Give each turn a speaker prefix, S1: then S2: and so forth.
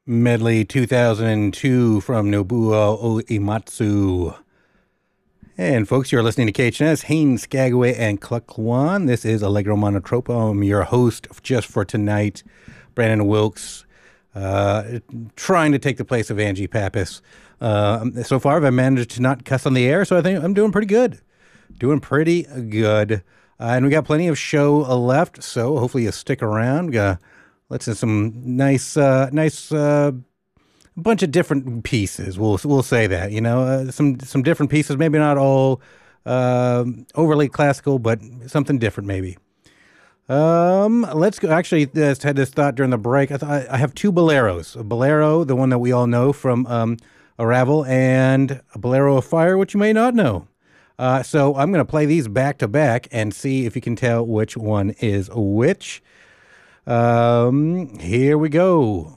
S1: Medley 2002 from Nobuo Uematsu. And folks, you're listening to KHNS, Haynes Skagway, and Cluck Kwan. This is Allegro Monotropo. I'm your host just for tonight, Brandon Wilkes, trying to take the place of Angie Pappas. So far, I've managed to not cuss on the air, so I think I'm doing pretty good. And we got plenty of show left, so hopefully you stick around. Let's have some nice bunch of different pieces. We'll say that, some different pieces. Maybe not all overly classical, but something different maybe. Let's go. Actually, just had this thought during the break. I have two boleros. A bolero, the one that we all know from Arrival, and a bolero of fire, which you may not know. So I'm going to play these back to back and see if you can tell which one is which. Here we go.